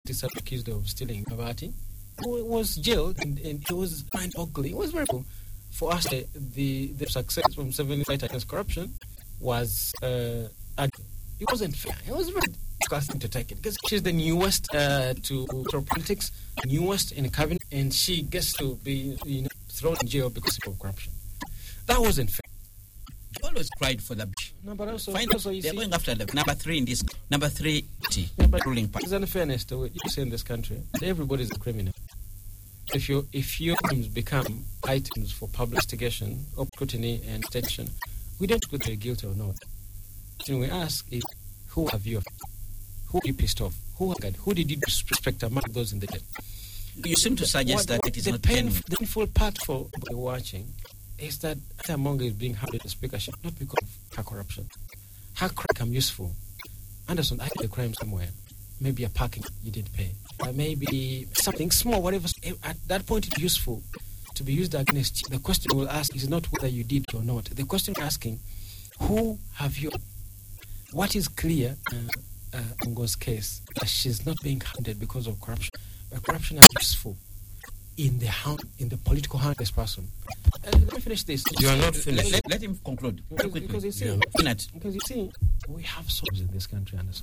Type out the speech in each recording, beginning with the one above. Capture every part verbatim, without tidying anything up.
is accused of stealing Mabati, who was jailed, and, and it was mind-boggling. It was very cool for us. The the, the success from seven fight against corruption was uh, it wasn't fair. It was very disgusting to take it because she's the newest uh, to, to politics, newest in cabinet, and she gets to be you know thrown in jail because of corruption. That wasn't fair. You always cried for the no, but also, Find also you they're see, going after the number three in this number three yeah, but ruling party. there's unfairness to what you say in this country. Everybody's a criminal. If you if your items become items for public investigation, or scrutiny and detection, we don't put they're guilty or not. Then we ask is who have you who are you pissed off? Who who did you disrespect among those in the jail? You seem to suggest what, that it is the not pain, genuine. The painful part for the watching is that Amonga is being held in the speakership not because of her corruption. Her crime become useful. Anderson, I did a crime somewhere. Maybe a parking you didn't pay. Uh, maybe something small, whatever. At that point, it's useful to be used against you. The question we'll ask is not whether you did or not. The question we're asking, who have you... What is clear uh, uh, in Ngo's case, that she's not being hounded because of corruption. But corruption is useful in the hound, in the political hand of this person. Uh, let me finish this. You are not finished. Let, let him conclude. Because, Quickly. because you see, Yeah. because you see, we have souls in this country, Anderson.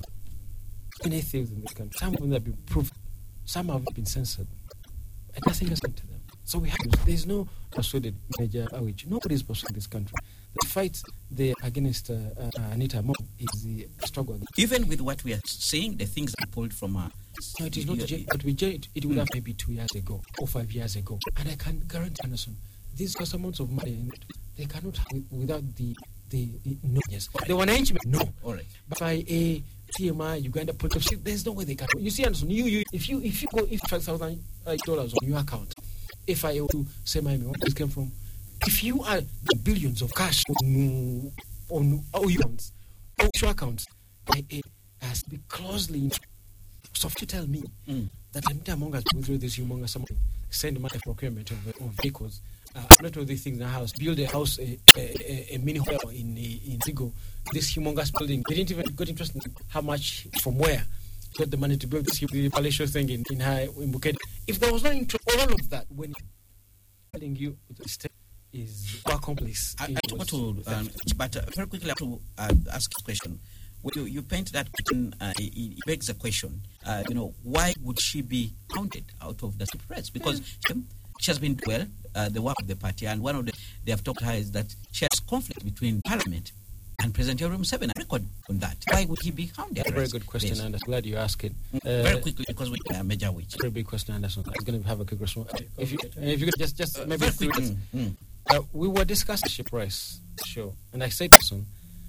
Many thieves in this country. Some of them have been proved. Some have been censored. And nothing has happened to them. So we have. There's no persuaded Major Awich. Nobody is persuaded in this country. The fight there against uh, uh, Anita Among is the struggle. Even with what we are seeing, the things that pulled from her. No, it is not. You- But we it, it would have maybe two years ago or five years ago. And I can guarantee, Anderson, these vast amounts of money in it, they cannot have it without the the no. Yes, All right. the one arrangement. No, All right. but by a T M I, Uganda political, there's no way they can. You see, Anderson, you, you if you if you go if five thousand dollars on your account, if I were to say my where this came from, if you are the billions of cash on on all your accounts, all your accounts, I, I, has to be closely. So if you tell me Mm. that Anita Among has gone through this humongous amount, send money for procurement of, of vehicles, uh, not all these things in the house, build a house, a, a, a mini hotel in in Zigo, this humongous building. They didn't even got interested in how much, from where, got the money to build this huge palatial thing in in, her, in Bukit. If there was no interest, all of that, when telling you the state is accomplice. I, I want to, um, but uh, very quickly, I have to uh, ask a question. When you, you paint that question, uh, it, it begs the question, uh, you know, why would she be counted out of the press? Because she, she has been well, uh, the work of the party, and one of the, they have talked to her is that she has conflict between Parliament and President Yoweri Museveni. I record on that. Why would he be hounded? A very good question, Please. Anderson. Glad you asked it. Mm, Uh, very quickly, because we uh, Major Witch. Very big question, Anderson. I'm going to have a quick response. If you, if you could just, just maybe Very three quick. minutes. Mm, mm. Uh, we were discussing ship price, sure, and I said this one.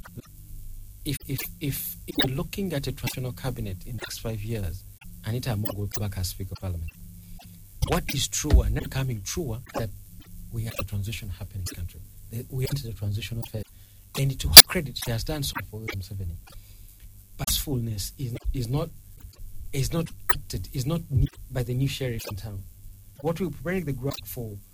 If if if, if we're looking at a transitional cabinet in the next five years, Anita Among will come back as Speaker of Parliament. What is true and not becoming truer that we have a transition happening in the country. That we enter the transitional phase, and to her credit, she has done so for Museveni. Purposefulness is is not is not is not by the new sheriff in town. What we're preparing the ground for